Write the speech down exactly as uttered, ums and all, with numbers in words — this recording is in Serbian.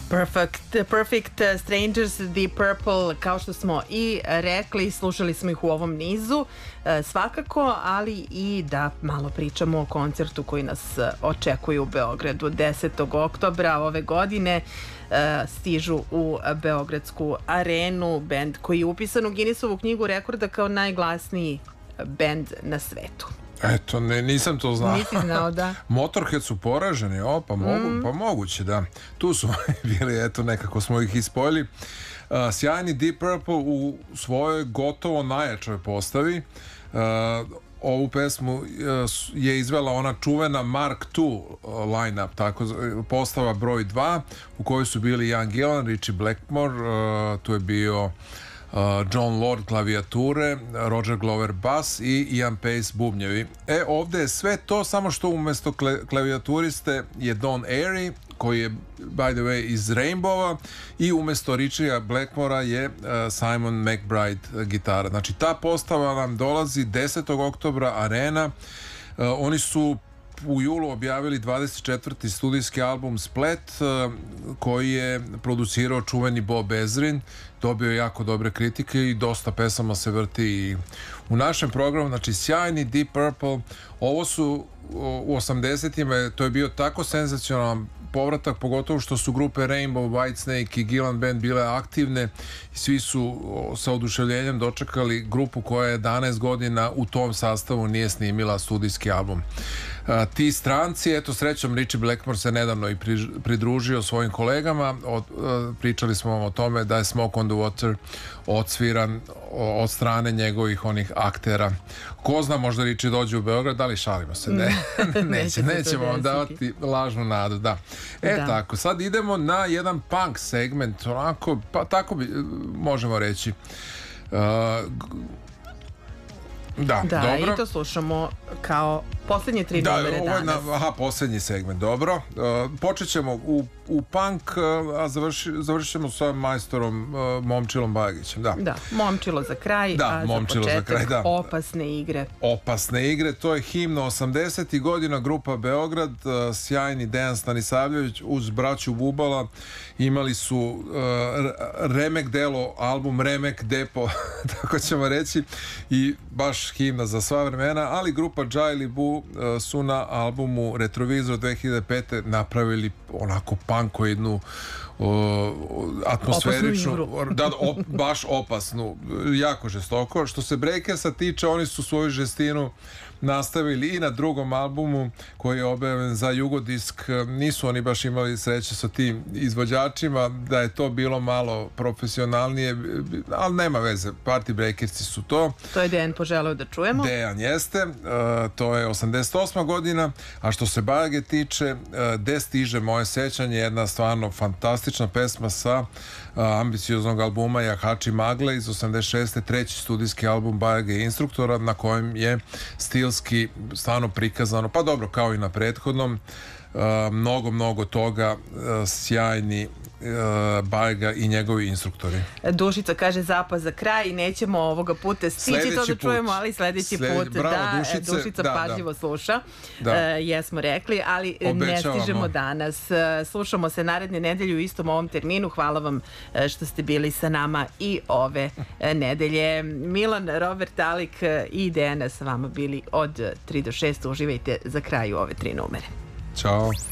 Perfect, Perfect Strangers, Deep Purple, kao što smo i rekli, slušali smo ih u ovom nizu svakako, ali i da malo pričamo o koncertu koji nas očekuje u Beogradu desetog oktobra ove godine. Stižu u Beogradsku arenu bend koji je upisan u Guinnessovu knjigu rekorda kao najglasniji bend na svetu. Eto, ne, nisam to znao. Nisi znao, da. Motorhead su poraženi, o, pa, mogu, mm. pa moguće, da. Tu su bili, eto, nekako smo ih ispojili. Uh, sjajni Deep Purple u svojoj gotovo najjačoj postavi. Uh, ovu pesmu uh, je izvela ona čuvena Mark two line-up, tako, postava broj dva, u kojoj su bili Ian Gillan, Ritchie Blackmore, uh, tu je bio Uh, John Lord klavijature, Roger Glover bas i Ian Pace bubnjevi. E, ovde je sve to, samo što umjesto kle, klavijaturiste je Don Airey, koji je, by the way, iz Rainbowa, i umjesto Richia Blackmora je uh, Simon McBride gitara. Znači, ta postava nam dolazi desetog oktobra, arena. Uh, oni su u julu objavili dvadeset četvrti studijski album Split, koji je producirao čuveni Bob Ezrin. Dobio je jako dobre kritike i dosta pesama se vrti i u našem programu. Znači, sjajni Deep Purple. Ovo su u osamdesetima, to je bio tako senzacionalan povratak, pogotovo što su grupe Rainbow, Whitesnake i Gillan Band bile aktivne i svi su sa oduševljenjem dočekali grupu koja jedanaest godina u tom sastavu nije snimila studijski album. A, ti stranci, eto, srećom Ritchie Blackmore se nedavno i pridružio svojim kolegama. Od, a, pričali smo vam o tome da je Smoke on the Water odsviran od strane njegovih onih aktera. Ko zna, možda Ritchie dođe u Beograd, da li šalimo se? Ne, neće, nećemo vam davati lažnu nadu, da. E, da. Tako, sad idemo na jedan punk segment, onako, pa tako bi, možemo reći. Uh, Da, da, dobro. I to slušamo kao posljednje tri da, numere danas. Na, aha, posljednji segment, dobro. Uh, počet ćemo u, u punk, uh, a završi, završit ćemo sa majstorom uh, Momčilom Bajagićem. Da. da, Momčilo za kraj, da, a Momčilo za početak za kraj, da. Opasne igre. Opasne igre, to je himno osamdesetih godina, grupa Beograd, uh, sjajni Dejan Stanisavljević uz braću Bubala imali su uh, remek delo, album Remek Depo, tako ćemo reći, i baš himna za sva vremena, ali grupa Jaili Bu uh, su na albumu Retrovizor dve hiljade pete napravili onako punkoidnu uh, atmosferičnu, da, op, baš opasnu, jako žestoko. Što se Breakersa tiče, oni su svoju žestinu nastavili i na drugom albumu koji je objavljen za Jugodisk. Nisu oni baš imali sreće sa tim izvođačima, da je to bilo malo profesionalnije, ali nema veze, Party Breakersi su to. To je Dejan poželeo da čujemo. Dejan jeste, uh, to je osamdeset osma godina, a što se Bajage tiče, uh, De stiže moje sećanje, jedna stvarno fantastična pesma sa uh, ambicioznog albuma Jahači Magle iz osamdeset šeste. treći studijski album Bajage Instruktora, na kojem je stilski stvarno prikazano, pa dobro, kao i na prethodnom, uh, mnogo, mnogo toga, uh, sjajni Uh, Bajaga i njegovi instruktori. Dušica kaže zapad za kraj i nećemo ovoga puta stići to da put. čujemo, ali sledeći Sledi, put bravo, da, Dušice, Dušica da, pažljivo da. sluša. Da. Uh, jesmo rekli, ali Obećavamo. Ne stižemo danas. Uh, slušamo se naredne nedelje u istom ovom terminu. Hvala vam uh, što ste bili sa nama i ove uh, nedelje. Milan, Robert, Alik uh, i Dejana sa vama bili od tri do šest. Uživajte za kraju ove tri numere. Ćao.